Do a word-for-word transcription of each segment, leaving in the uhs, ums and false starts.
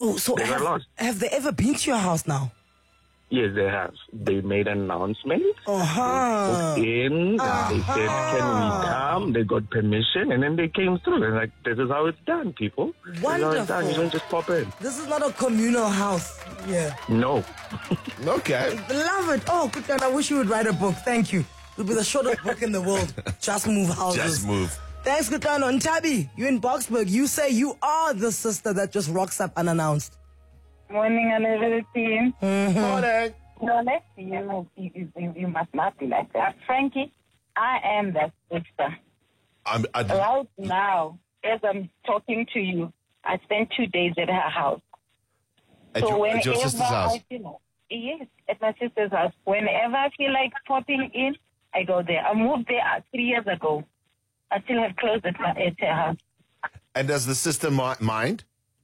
So, so They got have, lost. have they ever been to your house now? Yes, they have. They made an announcement. Uh-huh. They booked in. Uh-huh. They said, can we come? They got permission, and then they came through. And like, this is how it's done, people. This is how it's done. You Wonderful. don't just pop in. This is not a communal house. Yeah. No. Okay. Love it. Oh, good God. I wish you would write a book. Thank you. It would be the shortest book in the world. Just move houses. Just move. Thanks, Kutano. Ntabi, you in Boxburg. You say you are the sister that just rocks up unannounced. Morning, Another team. Mm-hmm. Morning. No, let's see. You, you, you, you must not be like that. Frankie, I am that sister. I'm, I, Right now, as I'm talking to you, I spent two days at her house. at, so your, whenever at your sister's house. I feel, yes, at my sister's house. Whenever I feel like popping in, I go there. I moved there uh, three years ago. I still have clothes at, my, at her house. And does the sister mi- mind?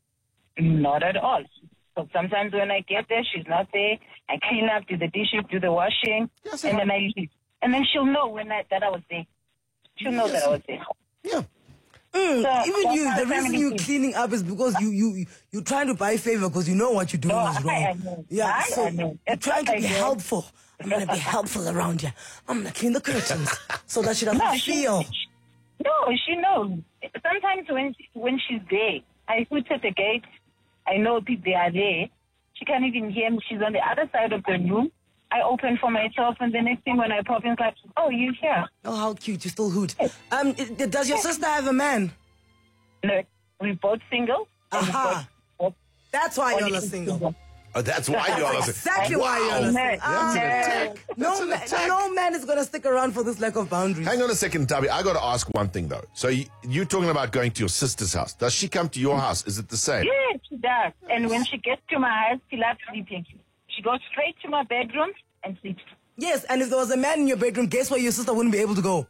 Not at all. So sometimes when I get there, she's not there. I clean up, do the dishes, do the washing, Yes, and I- then I leave. And then she'll know when I, that I was there. She'll know that I was there. Yeah. Mm, So, even that's you, how the the reason family you're is. cleaning up is because you you you're trying to buy favor because you know what you're doing No, is I- wrong. I know. Yeah, I- so I know. you're It's trying to not be like that. helpful. I'm gonna be helpful around you. I'm gonna clean the curtains so that she doesn't No, she, feel. she- no, she knows. Sometimes when when she's there, I put at the gate. I know people they are there. She can't even hear me. She's on the other side of the room. I open for myself, and the next thing when I pop in, it's like, oh, you here? Oh, how cute! You still hoot. Um, i- does your sister have a man? No, we both single. and we Aha. both- That's why only you're single. single. Oh, that's why you're That's exactly why you're No, listening. no, Ah, no. no, That's an man, attack. no man is gonna stick around for this lack of boundaries. Hang on a second, Tabi. I got to ask one thing, though. So you, you're talking about going to your sister's house. Does she come to your house? Is it the same? Yeah, she does. And when she gets to my house, she loves sleeping. She goes straight to my bedroom and sleeps. Yes, and if there was a man in your bedroom, guess where your sister wouldn't be able to go?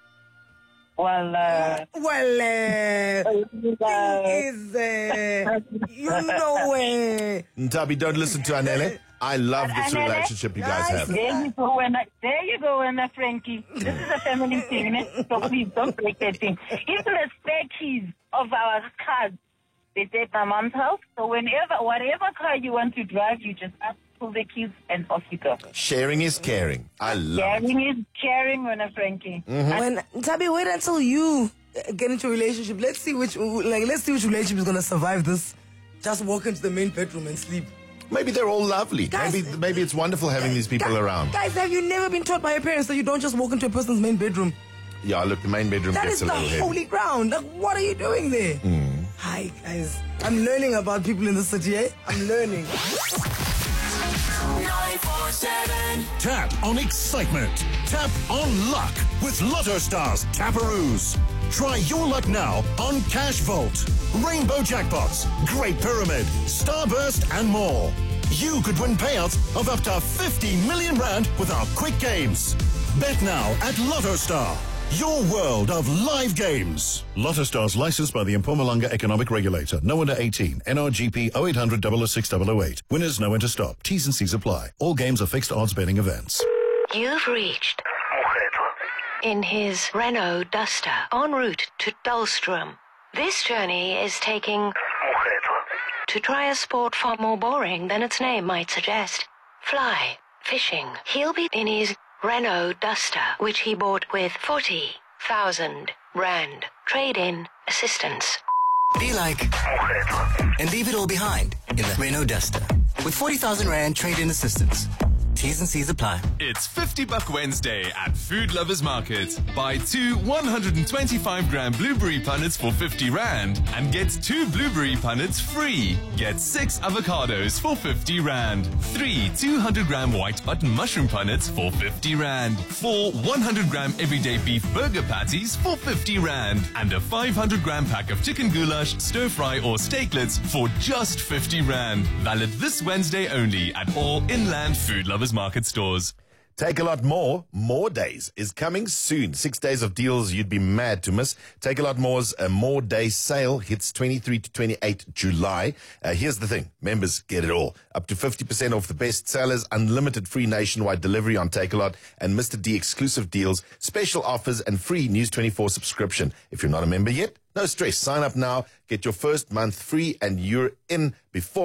Well, uh, Well, uh, uh, is uh, you know uh, Tabi, don't listen to Anele. I love this Anele? relationship you guys have. there you go, Anna. There you go, Anna Frankie. This is a family thing, ne? So please don't break that thing. Even the spare keys of our cars, they stay at my mom's house. So whenever, whatever car you want to drive, you just ask, pull the keys and off you go. Sharing is caring. I love it. Caring is caring, Anna Frankie. when Tabi, wait until you uh, get into a relationship. Let's see which like let's see which relationship is gonna survive this. Just walk into the main bedroom and sleep. Maybe they're all lovely. Guys- maybe maybe it's wonderful having these people Guys- around. Guys, have you never been taught by your parents that you don't just walk into a person's main bedroom? Yeah, look, the main bedroom That gets is a the little heavy. holy ground. Like, what are you doing there? Hi, guys. I'm learning about people in the city, eh? I'm learning. nine four seven. Tap on excitement. Tap on luck with Lotto Stars Taparoos. Try your luck now on Cash Vault, Rainbow Jackpots, Great Pyramid, Starburst, and more. You could win payouts of up to fifty million rand with our quick games. Bet now at Lotto Star, your world of live games. Lotto Stars licensed by the Mpumalanga Economic Regulator. No under eighteen. N R G P oh eight hundred, double oh six, double oh eight. Winners know when to stop. T's and C's apply. All games are fixed odds betting events. You've reached in his Renault Duster en route to Dullstrom. This journey is taking to try a sport far more boring than its name might suggest. Fly, fishing. He'll be in his Renault Duster, which he bought with forty thousand rand trade-in assistance. Be like and leave it all behind in the Renault Duster with forty thousand rand trade-in assistance. T's and C's apply. It's fifty buck Wednesday at Food Lovers Market. Buy two one hundred twenty-five gram blueberry punnets for fifty rand and get two blueberry punnets free. Get six avocados for fifty rand. Three two hundred gram white button mushroom punnets for fifty rand. Four one hundred gram everyday beef burger patties for fifty rand. And a five hundred gram pack of chicken goulash, stir fry or steaklets for just fifty rand. Valid this Wednesday only at all inland Food Lovers Market stores. Take a Lot More, More Days, is coming soon. Six days of deals you'd be mad to miss. Take a Lot More's uh, More Day sale hits twenty-three to twenty-eight July. Uh, here's the thing. Members get it all. Up to fifty percent off the best sellers, unlimited free nationwide delivery on Take a Lot, and Mister D exclusive deals, special offers, and free News twenty-four subscription. If you're not a member yet, no stress. Sign up now. Get your first month free, and you're in before